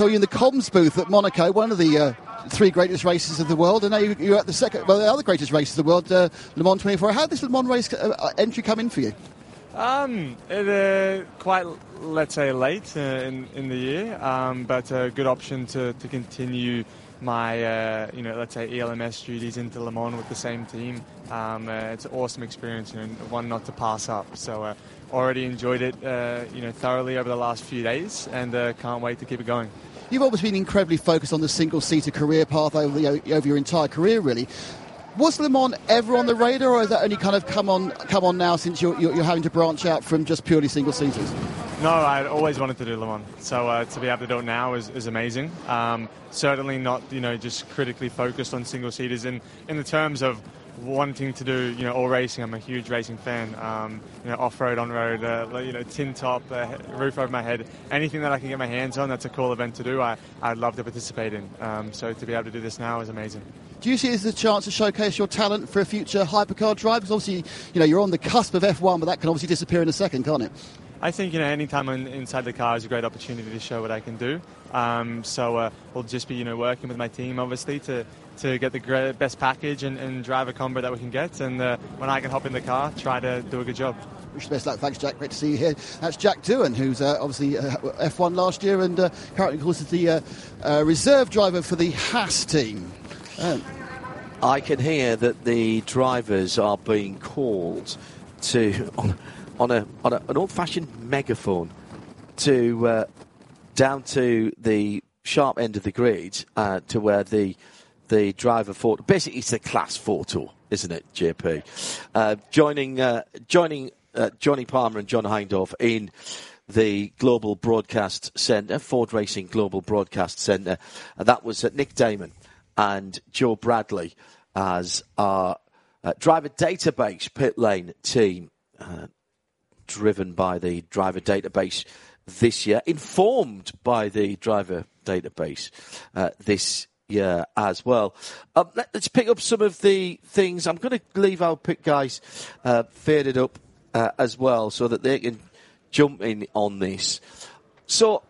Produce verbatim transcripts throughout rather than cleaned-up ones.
saw you in the comms booth at Monaco, one of the uh, three greatest races of the world, and now you, you're at the second, well, the other greatest races of the world, uh, Le Mans twenty-four. How did this Le Mans race uh, entry come in for you? Um, it, uh, quite, let's say, late uh, in in the year, um, but a good option to, to continue my, uh, you know, let's say E L M S duties into Le Mans with the same team. Um, uh, it's an awesome experience, and one not to pass up. So. Uh, Already enjoyed it, uh, you know, thoroughly over the last few days, and uh, can't wait to keep it going. You've always been incredibly focused on the single-seater career path over, the, over your entire career, really. Was Le Mans ever on the radar, or has that only kind of come on come on now since you're, you're, you're having to branch out from just purely single-seaters? No, I'd always wanted to do Le Mans, so uh, to be able to do it now is, is amazing. Um, certainly not, you know, just critically focused on single-seaters in, in the terms of wanting to do, you know, all racing. I'm a huge racing fan. Um, you know, off-road, on-road, uh, you know, tin top, uh, roof over my head, anything that I can get my hands on. That's a cool event to do. I, I'd love to participate in. Um, so to be able to do this now is amazing. Do you see it as a chance to showcase your talent for a future hypercar drive? Because obviously, you know, you're on the cusp of F one, but that can obviously disappear in a second, can't it? I think, you know, any time I'm inside the car is a great opportunity to show what I can do. Um, so uh, we'll just be, you know, working with my team, obviously, to to get the great, best package and, and drive a combo that we can get. And uh, when I can hop in the car, try to do a good job. Wish you best luck. Thanks, Jack. Great to see you here. That's Jack Doohan, who's uh, obviously uh, F one last year and uh, currently, of course, is the uh, uh, reserve driver for the Haas team. Um, I can hear that the drivers are being called to on, on a on a, an old-fashioned megaphone to uh, down to the sharp end of the grid uh, to where the the driver photo. Basically, it's a class photo, isn't it, J P? Uh, joining uh, joining uh, Johnny Palmer and John Hindhaugh in the Global Broadcast Centre, Ford Racing Global Broadcast Centre, and that was uh, Nick Damon and Joe Bradley as our uh, driver database pit lane team, uh, driven by the driver database this year, informed by the driver database uh, this year as well. Um, let, let's pick up some of the things. I'm going to leave our pit guys uh, faded up uh, as well so that they can jump in on this. So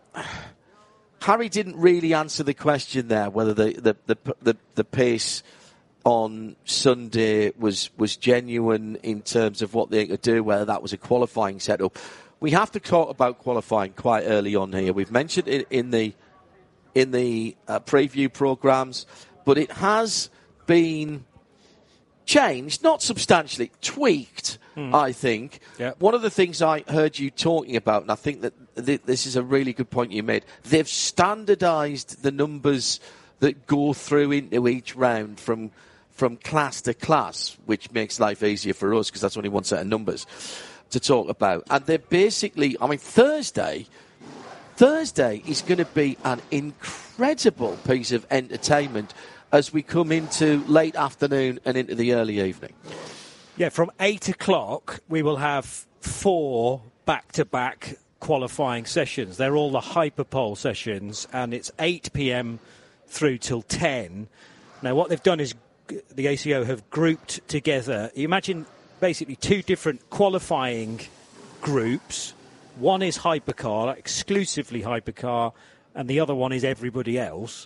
Harry didn't really answer the question there, whether the, the, the, the, the pace on Sunday was, was genuine in terms of what they could do, whether that was a qualifying setup. We have to talk about qualifying quite early on here. We've mentioned it in the in the uh, preview programs, but it has been changed, not substantially, tweaked, mm. I think. Yep. One of the things I heard you talking about, and I think that th- this is a really good point you made, they've standardised the numbers that go through into each round from from class to class, which makes life easier for us because that's only one set of numbers to talk about. And they're basically, I mean, Thursday, Thursday is going to be an incredible piece of entertainment as we come into late afternoon and into the early evening. Yeah, from eight o'clock, we will have four back-to-back qualifying sessions. They're all the Hyperpole sessions, and it's eight p.m. through till ten. Now, what they've done is the A C O have grouped together. You imagine basically two different qualifying groups. One is hypercar, exclusively hypercar, and the other one is everybody else.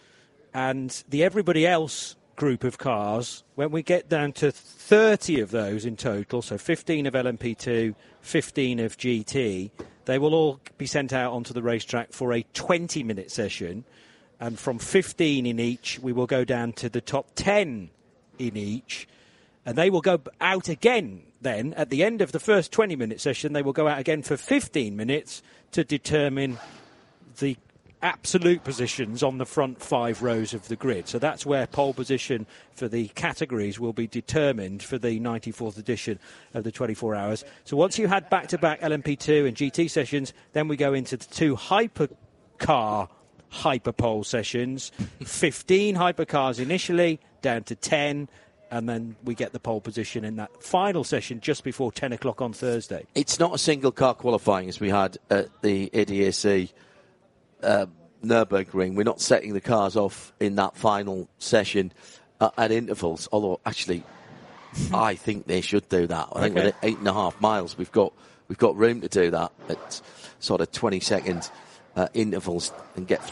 And the everybody else group of cars, when we get down to thirty of those in total, so fifteen of L M P two, fifteen of G T, they will all be sent out onto the racetrack for a twenty-minute session. And from fifteen in each, we will go down to the top ten in each. And they will go out again then. At the end of the first twenty-minute session, they will go out again for fifteen minutes to determine the absolute positions on the front five rows of the grid. So that's where pole position for the categories will be determined for the ninety-fourth edition of the twenty-four hours. So once you had back-to-back L M P two and G T sessions, then we go into the two hypercar hyperpole sessions. fifteen hypercars initially, down to ten, and then we get the pole position in that final session just before ten o'clock on Thursday. It's not a single car qualifying as we had at the A D A C uh, Nürburgring. We're not setting the cars off in that final session uh, at intervals, although actually I think they should do that. I think okay. With eight and a half miles we've got we've got room to do that at sort of twenty second uh, intervals and get